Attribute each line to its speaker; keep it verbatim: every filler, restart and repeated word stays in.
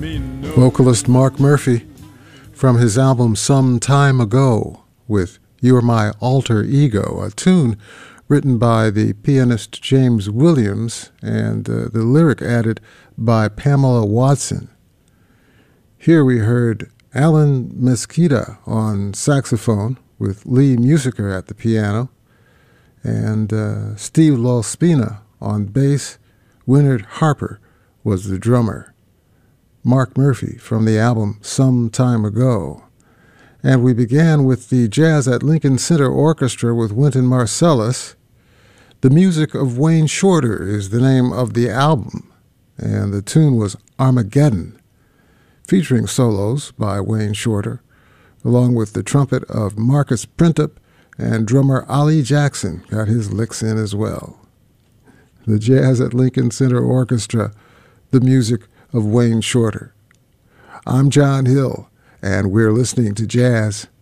Speaker 1: Vocalist Mark Murphy from his album Some Time Ago with You're My Alter Ego, a tune written by the pianist James Williams and uh, the lyric added by Pamela Watson. Here we heard Alan Mesquita on saxophone with Lee Musiker at the piano and uh, Steve Lospina on bass. Winard Harper was the drummer. Mark Murphy from the album Some Time Ago. And we began with the Jazz at Lincoln Center Orchestra with Wynton Marsalis. The Music of Wayne Shorter is the name of the album, and the tune was Armageddon, featuring solos by Wayne Shorter, along with the trumpet of Marcus Printup, and drummer Ollie Jackson got his licks in as well. The Jazz at Lincoln Center Orchestra, the music of Wayne Shorter. I'm John Hill, and we're listening to Jazz